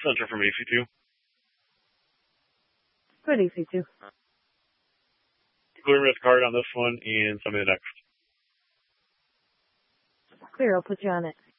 Center from AC2. Good, AC2. Clear me with the card on this one and send me the next. Clear, I'll put you on it.